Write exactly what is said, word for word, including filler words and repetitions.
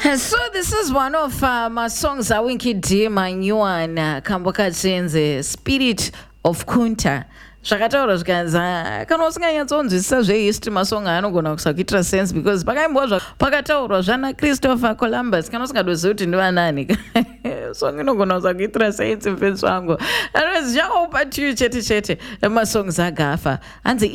So this is one of uh, my songs I Winky D Manyuan Kamboka Chenze Spirit of Kunta. Zvakataura zvikanzi kana usinganyatsoonzwisisa zvehistory masonga anogona kusakuitira sense because pakaimbozva pakataurwa zvana Christopher Columbus kana usingadozivi kuti ndivanani song inogona kusakuitira sense mfenzi wangu. Zvichaupa tiyu chete chete masongs agafa hanzi